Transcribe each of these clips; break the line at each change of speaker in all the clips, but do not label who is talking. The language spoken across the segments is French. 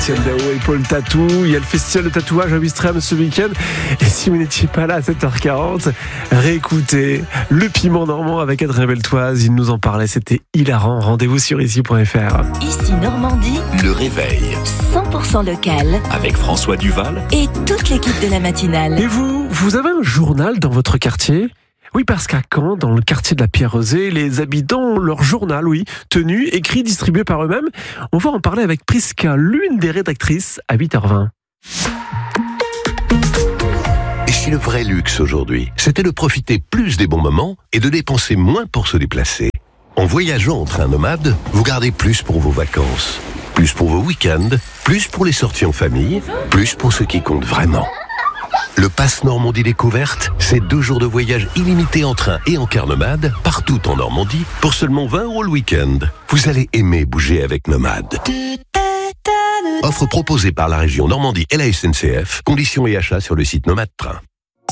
Dao et Paul Tatou, il y a le festival de tatouage à Ouistreham ce week-end. Et si vous n'étiez pas là à 7h40, réécoutez Le Piment Normand avec Adrien Beltoise. Il nous en parlait, c'était hilarant. Rendez-vous sur ici.fr.
Ici Normandie,
Le réveil
100% local
avec François Duval
et toute l'équipe de la matinale.
Et vous avez un journal dans votre quartier ? Oui, parce qu'à Caen, dans le quartier de la Pierre-Rosée, les habitants ont leur journal, tenu, écrit, distribué par eux-mêmes. On va en parler avec Prisca, l'une des rédactrices, à 8h20.
Et si le vrai luxe aujourd'hui, c'était de profiter plus des bons moments et de dépenser moins pour se déplacer ? En voyageant en train nomade, vous gardez plus pour vos vacances, plus pour vos week-ends, plus pour les sorties en famille, plus pour ce qui compte vraiment. Le Pass Normandie Découverte, c'est 2 jours de voyage illimité en train et en car nomade, partout en Normandie, pour seulement 20 € le week-end. Vous allez aimer bouger avec Nomade. Offre proposée par la région Normandie et la SNCF. Conditions et achats sur le site Nomade Train.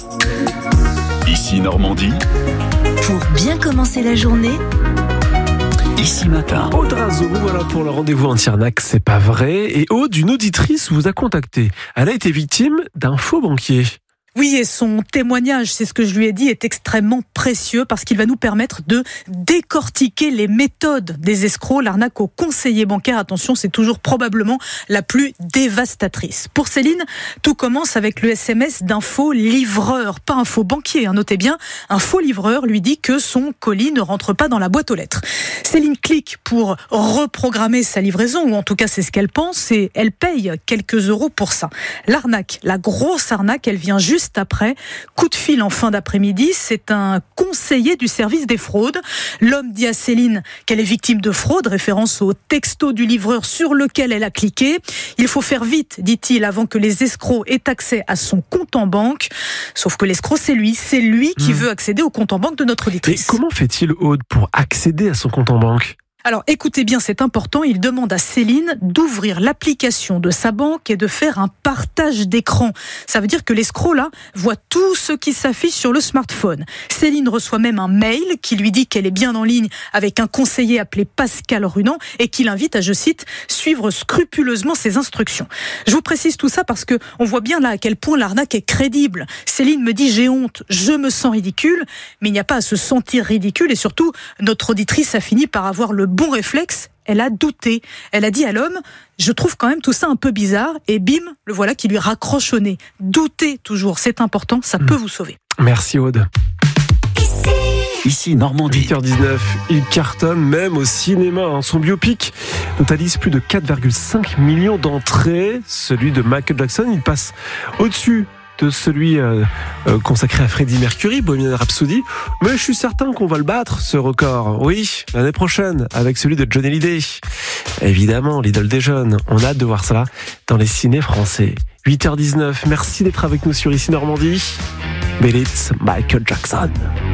Ici Normandie,
Pour bien commencer la journée,
Ici Matin.
Aude Razo, voilà pour le rendez-vous anti-arnaque, c'est pas vrai. Et Aude, une auditrice vous a contacté. Elle a été victime d'un faux banquier.
Oui, et son témoignage, c'est ce que je lui ai dit, est extrêmement précieux parce qu'il va nous permettre de décortiquer les méthodes des escrocs. L'arnaque au conseiller bancaire, attention, c'est toujours probablement la plus dévastatrice. Pour Céline, tout commence avec le SMS d'un faux livreur, pas un faux banquier, notez bien. Un faux livreur lui dit que son colis ne rentre pas dans la boîte aux lettres. Céline clique pour reprogrammer sa livraison, ou en tout cas c'est ce qu'elle pense, et elle paye quelques euros pour ça. L'arnaque, la grosse arnaque, elle vient juste après. Coup de fil en fin d'après-midi, c'est un conseiller du service des fraudes. L'homme dit à Céline qu'elle est victime de fraude, référence au texto du livreur sur lequel elle a cliqué. Il faut faire vite, dit-il, avant que les escrocs aient accès à son compte en banque. Sauf que l'escroc, c'est lui qui veut accéder au compte en banque de notre
Et
auditrice.
comment fait-il, Aude, pour accéder à son compte en banque ?
Alors écoutez bien, c'est important, il demande à Céline d'ouvrir l'application de sa banque et de faire un partage d'écran. Ça veut dire que l'escroc là voit tout ce qui s'affiche sur le smartphone. Céline reçoit même un mail qui lui dit qu'elle est bien en ligne avec un conseiller appelé Pascal Runand et qui l'invite à, je cite, suivre scrupuleusement ses instructions. Je vous précise tout ça parce que on voit bien là à quel point l'arnaque est crédible. Céline me dit j'ai honte, je me sens ridicule, mais il n'y a pas à se sentir ridicule et surtout notre auditrice a fini par avoir le bon réflexe, elle a douté. Elle a dit à l'homme, je trouve quand même tout ça un peu bizarre, et bim, le voilà qui lui raccroche au nez. Doutez toujours, c'est important, ça peut vous sauver.
Merci Aude.
Ici Normandie.
8h19, il cartonne même au cinéma. Son biopic totalise plus de 4,5 millions d'entrées. Celui de Michael Jackson, il passe au-dessus de celui consacré à Freddie Mercury, Bohemian Rhapsody. Mais je suis certain qu'on va le battre, ce record. Oui, l'année prochaine, avec celui de Johnny Hallyday. Évidemment, l'idole des jeunes. On a hâte de voir cela dans les ciné français. 8h19, merci d'être avec nous sur Ici Normandie. But it's Michael Jackson.